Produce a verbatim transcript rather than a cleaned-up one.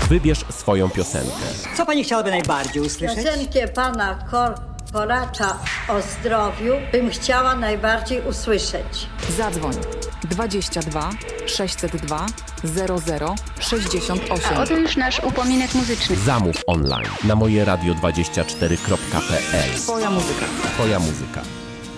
Wybierz swoją piosenkę. Co pani chciałaby najbardziej usłyszeć? Piosenkę pana Kor Koracza o zdrowiu bym chciała najbardziej usłyszeć. Zadzwoń dwadzieścia dwa sześćset dwa zero zero sześćdziesiąt osiem. A oto już nasz upominek muzyczny. Zamów online na moje radio dwadzieścia cztery kropka p l. Twoja muzyka. Twoja muzyka.